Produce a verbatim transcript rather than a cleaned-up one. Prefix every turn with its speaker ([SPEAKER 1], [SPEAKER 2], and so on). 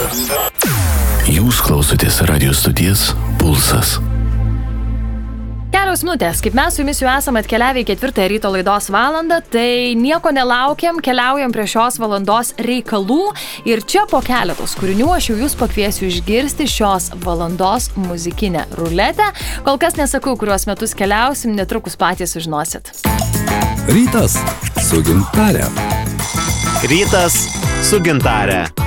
[SPEAKER 1] Jūs klausotės radio stoties Pulsas.
[SPEAKER 2] Kelios minutės, kaip mes su jumis jau esame atkeliavę į ketvirtąją ryto laidos valandą, tai nieko nelaukiam, keliaujam prie šios valandos reikalų ir čia po keletos kūrinių aš jau jūs pakviesiu išgirsti šios valandos muzikinę ruletę. Kol kas nesakau, kuriuos metus keliausim, netrukus patys sužinosit.
[SPEAKER 3] Rytas su Gintare.
[SPEAKER 4] Rytas su Gintare.